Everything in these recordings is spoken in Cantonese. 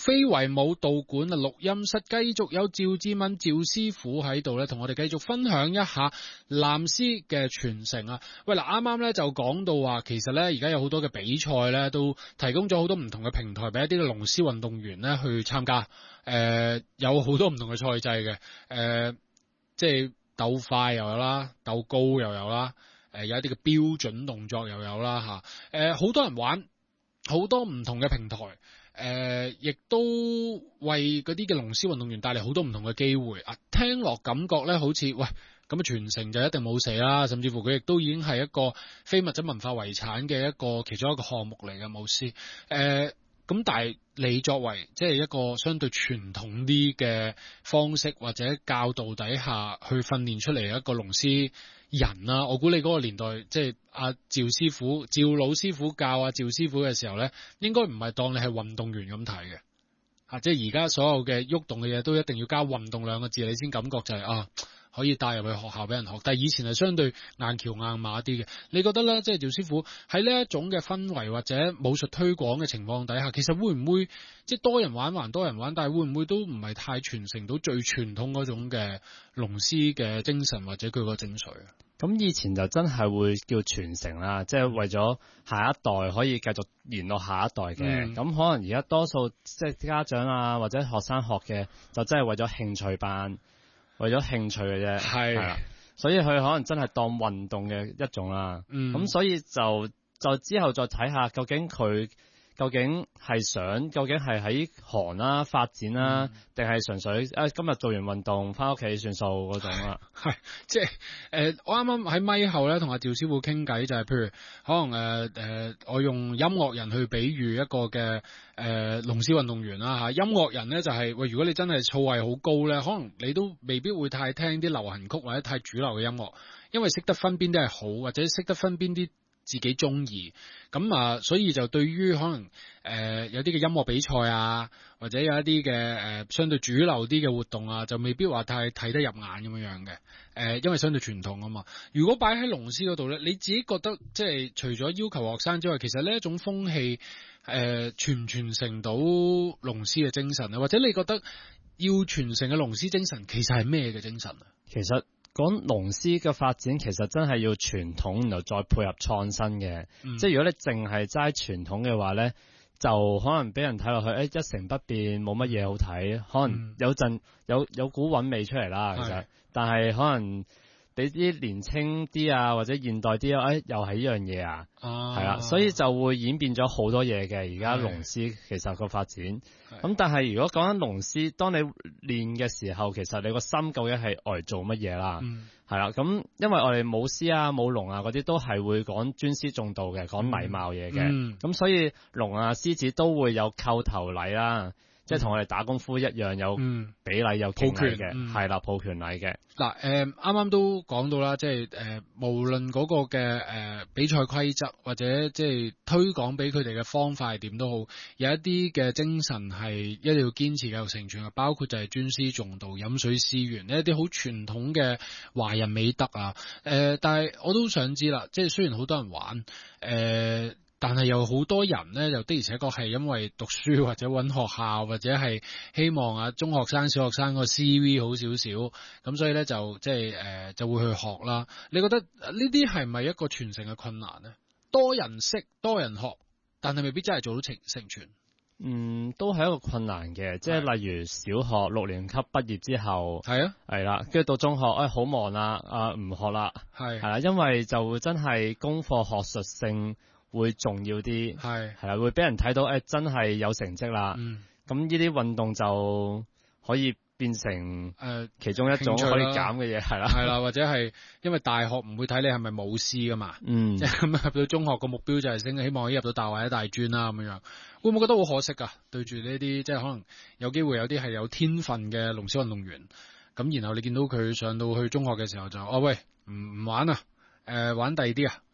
非遺舞道館啊，錄音室繼續有趙志敏趙師傅喺度咧，同我哋繼續分享一下藍絲嘅傳承啊！喂，嗱，啱啱咧就講到話，其實咧而家有好多嘅比賽咧，都提供咗好多唔同嘅平台俾一啲嘅龍獅運動員咧去參加。有好多唔同嘅賽制嘅，即係鬥快又有啦，鬥高又有啦，有一啲嘅標準動作又有啦吓，好多人玩，好多唔同嘅平台。亦都為嗰啲嘅龍獅運動員帶嚟好多唔同嘅機會啊！聽落感覺咧，好似喂咁嘅傳承就一定冇死啦，甚至乎佢亦都已經係一個非物質文化遺產嘅一個其中一個項目嚟嘅舞獅。咁但係你作為即係一個相對傳統啲嘅方式或者教導底下去訓練出嚟一個龍獅人啊，我估你嗰個年代即係阿趙老師傅教阿趙師傅嘅時候咧，應該唔係當你係運動員咁睇嘅，即係而家所有嘅喐動嘅嘢都一定要加運動兩個字，你先感覺就係可以帶入去學校俾人學。但係以前係相對硬橋硬馬啲嘅。你覺得咧，即係趙師傅喺呢一種嘅氛圍或者武術推廣嘅情況底下，其實會唔會即係多人玩還多人玩，但係會唔會都唔係太傳承到最傳統嗰種嘅龍獅嘅精神或者佢個精髓啊？ 咁以前就真係會叫傳承啦，即係為咗下一代可以繼續聯絡下一代嘅。咁可能而家多數即係家長啊或者學生學嘅，就真係為咗興趣班，為咗興趣嘅啫。係啦，所以佢可能真係當運動嘅一種啦。咁所以就之後再睇下究竟佢究竟係喺行啦發展啦，定係純粹今日做完運動翻屋企算數嗰種啦。 係即係我啱啱喺咪後咧同阿趙師傅傾偈，就係譬如可能我用音樂人去比喻一個嘅龍獅運動員啦吓。音樂人咧就係喂，如果你真係造詣好高咧，可能你都未必會太聽啲流行曲或者太主流嘅音樂，因為識得分邊啲係好，或者識得分邊啲自己中意，咁所以就對於可能有啲嘅音樂比賽啊，或者有一啲嘅相對主流啲嘅活動啊，就未必話太睇得入眼咁樣嘅，因為相對傳統啊嘛。如果擺喺龍獅嗰度咧，你自己覺得即係除咗要求學生之外，其實呢一種風氣傳唔傳承到龍獅嘅精神啊？或者你覺得要傳承嘅龍獅精神其實係咩嘅精神啊？ 其實講龍獅嘅發展，其實真係要傳統，然後再配合創新嘅。即係如果你淨係齋傳統嘅話咧，就可能俾人睇落去，一成不變，冇乜嘢好睇。可能有陣有股韻味出嚟啦，其實，但係可能俾啲年輕啲啊，或者現代啲又係呢樣嘢啊，係啦，所以就會演變咗好多嘢嘅。而家龍獅其實個發展，咁但係如果講緊龍獅，當你練嘅時候，其實你個心究竟係嚟做乜嘢啦？係啦，咁因為我哋舞獅啊、舞龍啊嗰啲都係會講尊師重道嘅，講禮貌嘢嘅，咁所以龍啊、獅子都會有叩頭禮啦。即係同我哋打功夫一樣，有比例有敬禮嘅，係啦，抱拳禮嘅。嗱， 啱啱都講到啦，即係無論嗰個嘅比賽規則或者即係推廣俾佢哋嘅方法係點都好，有一啲嘅精神係一定要堅持繼續承傳嘅，包括就係尊師重道、飲水思源呢一啲好傳統嘅華人美德啊。但係我都想知啦，即係雖然好多人玩，但係有好多人咧，又的而且確係因為讀書或者揾學校或者係希望中學生、小學生個 CV 好少少，咁所以咧就即係就會去學啦。你覺得呢啲係咪一個傳承嘅困難呢？多人識、多人學，但係未必真係做到承傳。 都係一個困難嘅，即係例如小學6年級畢業之後，係啦，跟住到中學，好忙啦，唔學啦，係啦，因為就會真係功課學術性會重要啲，係啦，會俾人睇到真係有成績啦。咁呢啲運動就可以變成其中一種可以減嘅嘢，係啦， 或者係因為大學唔會睇你係咪舞獅噶嘛，即係咁入到中學個目標就係希望可以入到大或者大專啦咁樣，會唔會覺得好可惜啊？對住呢啲即係可能有機會有啲係有天分嘅龍獅運動員，咁然後你見到佢上到去中學嘅時候就喂唔玩啊，玩第二啲啊。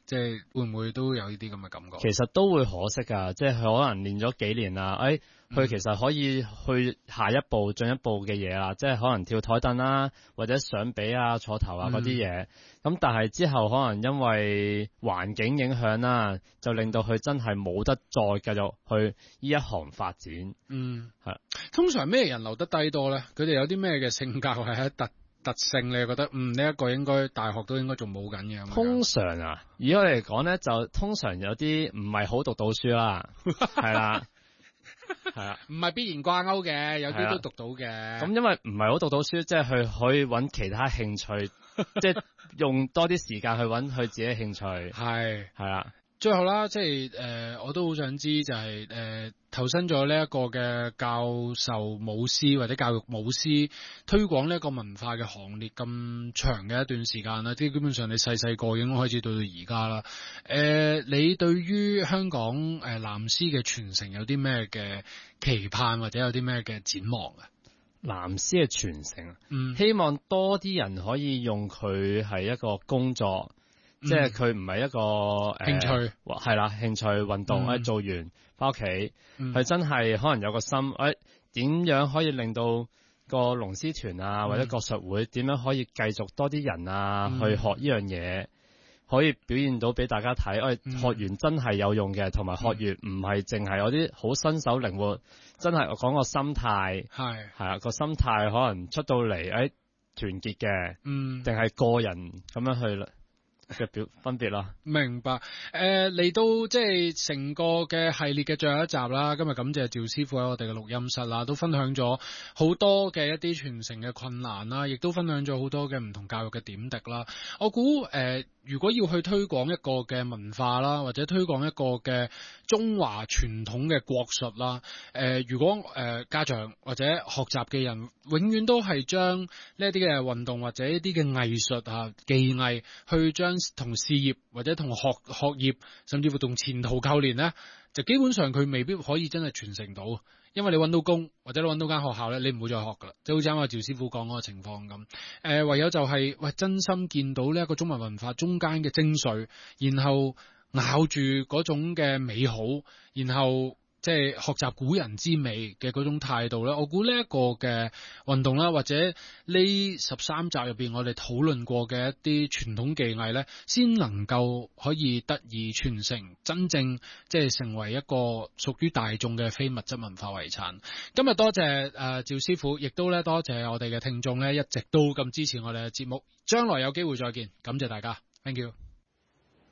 即係會唔會都有呢啲咁嘅感覺？ 其實都會可惜㗎，即係佢可能練咗幾年啦，佢其實可以去下一步進一步嘅嘢啦，即係可能跳台凳啦，或者上比啊、坐頭啊嗰啲嘢。咁但係之後可能因為環境影響啦，就令到佢真係冇得再繼續去呢一行發展。係。 通常咩人留得低多咧？佢哋有啲咩嘅性格係喺特性，你覺得呢一個應該大學都應該仲冇緊嘅？ 通常啊，以我嚟講咧，就通常有啲唔係好讀到書啦，係啦。係啊， 唔係必然掛鈎嘅，有啲都讀到嘅。 咁因為唔係好讀到書，即係佢可以揾其他興趣，即係用多啲時間去揾佢自己嘅興趣。係啊。 最後啦，即係我都好想知就係投身咗呢一個嘅教授舞獅或者教育舞獅推廣呢一個文化嘅行列咁長嘅一段時間啦，即係基本上你細個已經開始到而家啦。你對於香港藍獅嘅傳承有啲咩嘅期盼或者有啲咩嘅展望啊？ 藍獅嘅傳承，希望多啲人可以用佢係一個工作。即係佢唔係一個興趣， 係啦，興趣運動，做完翻屋企，佢真係可能有個心，點樣可以令到個龍獅團啊，或者國術會點樣可以繼續多啲人啊去學呢樣嘢，可以表現到俾大家睇，學完真係有用嘅，同埋學完唔係淨係有啲好新手靈活，真係我講個心態，係啊，個心態可能出到嚟團結嘅，定係個人咁樣去嘅分別啦。 明白。嚟到即係成個嘅系列嘅最後一集啦，今日感謝趙師傅喺我哋嘅錄音室啦，都分享咗好多嘅一啲傳承嘅困難啦，亦都分享咗好多嘅唔同教育嘅點滴啦。我估如果要去推廣一個嘅文化啦，或者推廣一個嘅中華傳統嘅國術啦，如果家長或者學習嘅人永遠都係將呢一啲嘅運動或者一啲嘅藝術啊技藝去將同事業或者同學業甚至乎同前途扣連呢，就基本上佢未必可以真係傳承到，因為你揾到工或者你揾到間學校呢，你唔會再學噶啦，就好似啱啱趙師傅講嗰個情況咁。唯有就係真心見到呢一個中華文化中間嘅精髓，然後咬住嗰種嘅美好，然後即係學習古人之美嘅嗰種態度咧，我估呢一個嘅運動啦，或者呢13集入邊我哋討論過嘅一啲傳統技藝咧，先能夠可以得以傳承，真正即係成為一個屬於大眾嘅非物質文化遺產。今日多謝趙師傅，亦都咧多謝我哋嘅聽眾咧，一直都咁支持我哋嘅節目，將來有機會再見，感謝大家 ，Thank you。